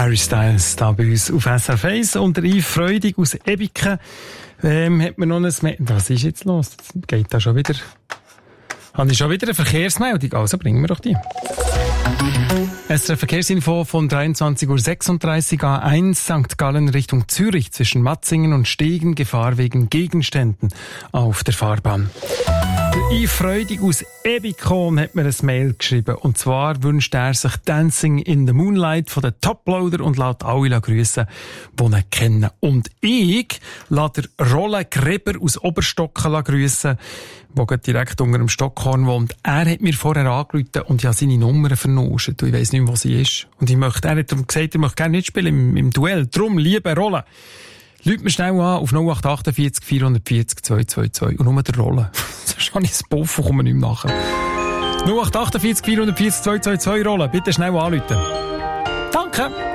Harry Styles da bei uns auf SRF 1 und der Yves Freudig aus Ebiken hat mir noch ein Was ist jetzt los? Jetzt geht da schon wieder... Habe ich schon wieder eine Verkehrsmeldung? Also bringen wir doch die. SRF Verkehrsinfo von 23.36 Uhr A1 St. Gallen Richtung Zürich zwischen Matzingen und Stegen, Gefahr wegen Gegenständen auf der Fahrbahn. Der Yves Freudig aus Ebikon hat mir ein Mail geschrieben. Und zwar wünscht er sich Dancing in the Moonlight von den Toploader und lässt alle grüssen, die ihn kennen. Und ich lässt Rolle Greber aus Oberstocken grüssen, der direkt unter dem Stockhorn wohnt. Er hat mir vorher angerufen und ich habe seine Nummer vernuscht. Ich weiss nicht mehr, wo sie ist. Und er hat darum gesagt, er möchte gerne mitspielen im Duell. Drum, liebe Rolle. Lädt mir schnell an auf 0848 440 222 und nur der Rolle. Sonst habe ich das Puff und komme nicht mehr nachher. 0848 440 222 Rolle. Bitte schnell anrufen. Danke.